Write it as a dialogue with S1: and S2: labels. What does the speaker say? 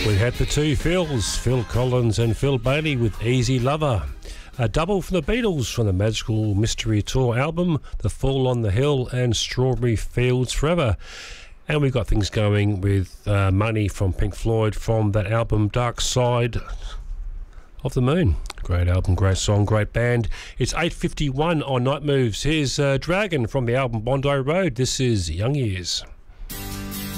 S1: We had the two Phils, Phil Collins and Phil Bailey with Easy Lover. A double from the Beatles from the Magical Mystery Tour album, The Fall on the Hill and Strawberry Fields Forever. And we got things going with Money from Pink Floyd from that album Dark Side of the Moon. Great album, great song, great band. It's 8:51 on Night Moves. Here's Dragon from the album Bondi Road. This is Young Years.